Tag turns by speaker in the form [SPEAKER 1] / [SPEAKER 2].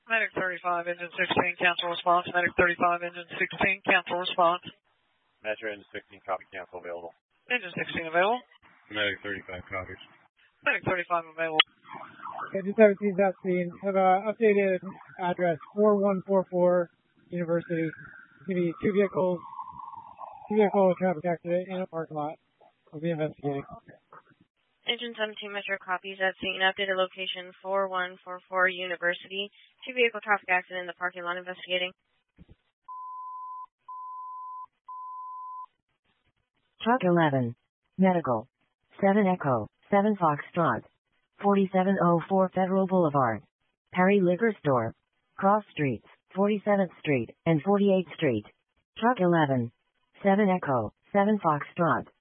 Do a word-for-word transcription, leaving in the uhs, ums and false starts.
[SPEAKER 1] Medic thirty-five, engine sixteen, cancel response. Medic thirty-five, engine sixteen, cancel response.
[SPEAKER 2] Metro engine sixteen, copy, cancel, available.
[SPEAKER 1] Engine sixteen available.
[SPEAKER 2] Medic thirty-five, copies.
[SPEAKER 1] Medic thirty-five available.
[SPEAKER 3] Engine seventeen, that's seen. Have a updated address, four one four four University. It's going to be two vehicles, two vehicle traffic accident in a parking lot. We'll be investigating.
[SPEAKER 4] Engine seventeen Metro copies at scene. Updated location four one four four University. Two vehicle traffic accident in the parking lot investigating.
[SPEAKER 5] Truck eleven. Medical. seven Echo. seven Foxtrot. forty-seven oh four Federal Boulevard. Perry Liquor Store. Cross Streets. forty-seventh Street and forty-eighth Street. Truck eleven. seven Echo. seven Foxtrot.